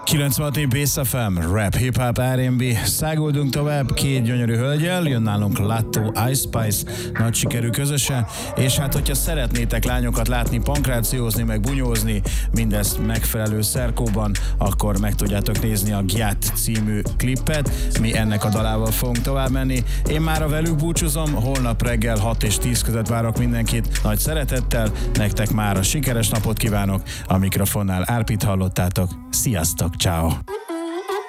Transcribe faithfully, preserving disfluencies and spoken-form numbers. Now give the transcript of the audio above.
kilencvenhat Bass ef em, rap, hip-hop, er end bé. Száguldunk tovább két gyönyörű hölgyel, jön nálunk Latto, Ice Spice, nagy sikerű közösen, és hát hogyha szeretnétek lányokat látni pankrációzni, meg bunyózni, mindezt megfelelő szerkóban, akkor meg tudjátok nézni a Gyat című klippet. Mi ennek a dalával fogunk tovább menni. Én már a velük búcsúzom, holnap reggel hat és tíz között várok mindenkit nagy szeretettel, nektek már a sikeres napot kívánok, a mikrofonnál Árpit hallottátok. Sziasztok, ciao.